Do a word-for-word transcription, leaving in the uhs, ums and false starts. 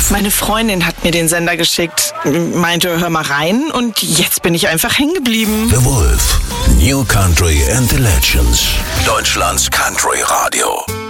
Wolf. Meine Freundin hat mir den Sender geschickt, meinte, hör mal rein und jetzt bin ich einfach hängen geblieben. The Wolf. New Country and the Legends. Deutschlands Country Radio.